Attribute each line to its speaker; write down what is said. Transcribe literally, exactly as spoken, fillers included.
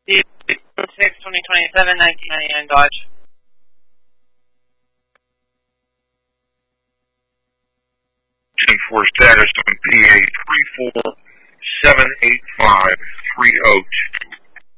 Speaker 1: six twenty twenty-seven, nineteen ninety-nine Dodge.
Speaker 2: ten four status on P eight.